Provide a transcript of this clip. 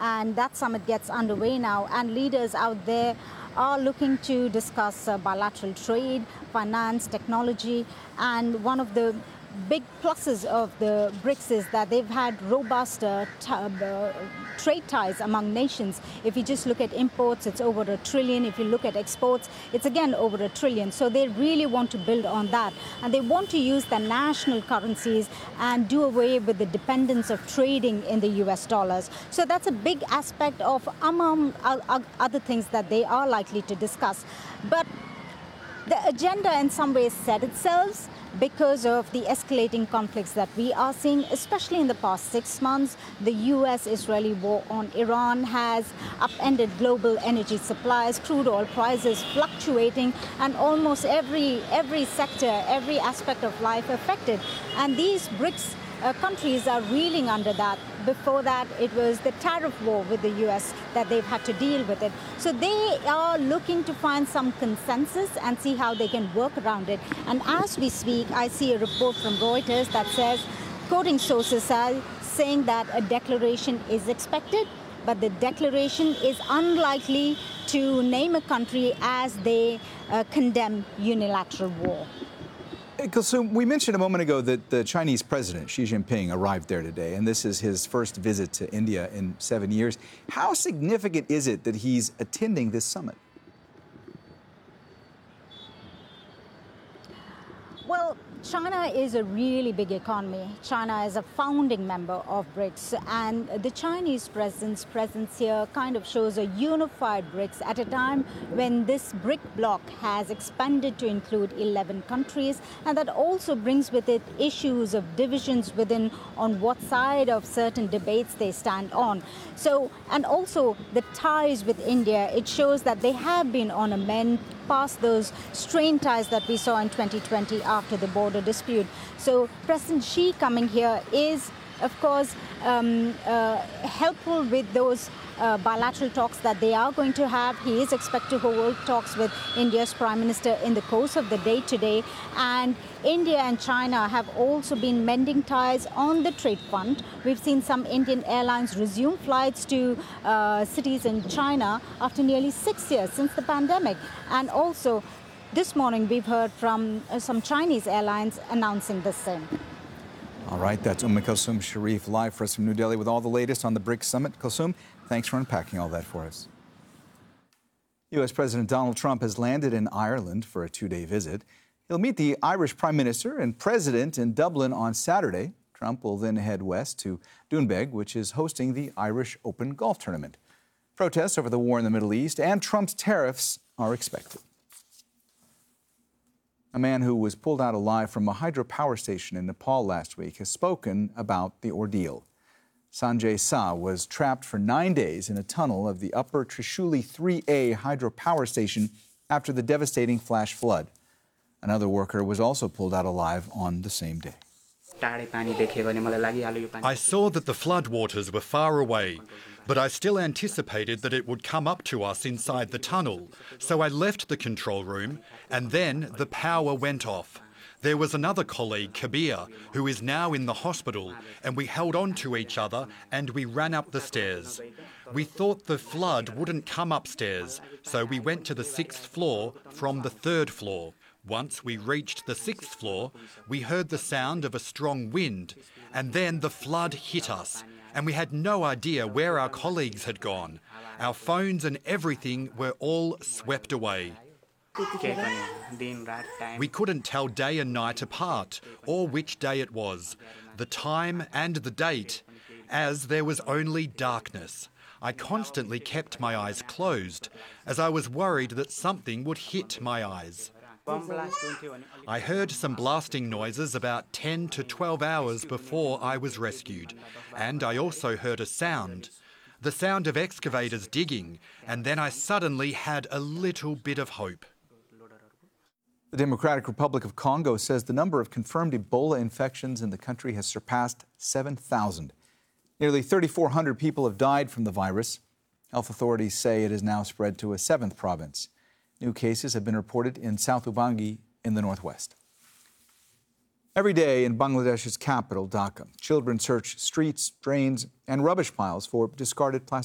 and that summit gets underway now, and leaders out there are looking to discuss bilateral trade, finance, technology, and one of the big pluses of the BRICS is that they've had robust trade ties among nations. If you just look at imports, it's over $1 trillion. If you look at exports, it's again over $1 trillion. So they really want to build on that. And they want to use the national currencies and do away with the dependence of trading in the US dollars. So that's a big aspect of among other things that they are likely to discuss. But the agenda in some ways set itself because of the escalating conflicts that we are seeing, especially in the past 6 months. The US-Israeli war on Iran has upended global energy supplies, crude oil prices fluctuating, and almost every sector, every aspect of life affected. And these BRICS countries are reeling under that. Before that, it was the tariff war with the US that they've had to deal with it. So they are looking to find some consensus and see how they can work around it. And as we speak, I see a report from Reuters that says, quoting sources are saying that a declaration is expected, but the declaration is unlikely to name a country as they condemn unilateral war. Kulsoom, we mentioned a moment ago that the Chinese president, Xi Jinping, arrived there today, and this is his first visit to India in 7 years. How significant is it that he's attending this summit? Well, China is a really big economy. China is a founding member of BRICS, and the Chinese president's presence here kind of shows a unified BRICS at a time when this BRIC bloc has expanded to include 11 countries, and that also brings with it issues of divisions within on what side of certain debates they stand on. So, and also the ties with India, it shows that they have been on a mend past those strained ties that we saw in 2020 after the border dispute. So President Xi coming here is, of course, helpful with those bilateral talks that they are going to have. He is expected to hold talks with India's Prime Minister in the course of the day today. And India and China have also been mending ties on the trade front. We've seen some Indian airlines resume flights to cities in China after nearly 6 years since the pandemic. And also, this morning we've heard from some Chinese airlines announcing the same. All right, that's Kulsoom Sharif live for us from New Delhi with all the latest on the BRICS summit. Kulsoom, thanks for unpacking all that for us. U.S. President Donald Trump has landed in Ireland for a 2-day visit. He'll meet the Irish Prime Minister and President in Dublin on Saturday. Trump will then head west to Doonbeg, which is hosting the Irish Open Golf Tournament. Protests over the war in the Middle East and Trump's tariffs are expected. A man who was pulled out alive from a hydropower station in Nepal last week has spoken about the ordeal. Sanjay Sa was trapped for 9 days in a tunnel of the upper Trishuli 3A hydropower station after the devastating flash flood. Another worker was also pulled out alive on the same day. I saw that the floodwaters were far away, but I still anticipated that it would come up to us inside the tunnel. So I left the control room, and then the power went off. There was another colleague, Kabir, who is now in the hospital, and we held on to each other and we ran up the stairs. We thought the flood wouldn't come upstairs, so we went to the 6th floor from the 3rd floor. Once we reached the 6th floor, we heard the sound of a strong wind, and then the flood hit us, and we had no idea where our colleagues had gone. Our phones and everything were all swept away. We couldn't tell day and night apart, or which day it was, the time and the date, as there was only darkness. I constantly kept my eyes closed, as I was worried that something would hit my eyes. I heard some blasting noises about 10 to 12 hours before I was rescued, and I also heard a sound, the sound of excavators digging, and then I suddenly had a little bit of hope. The Democratic Republic of Congo says the number of confirmed Ebola infections in the country has surpassed 7,000. Nearly 3,400 people have died from the virus. Health authorities say it has now spread to a 7th province. New cases have been reported in South Ubangi in the northwest. Every day in Bangladesh's capital, Dhaka, children search streets, drains, and rubbish piles for discarded plastic.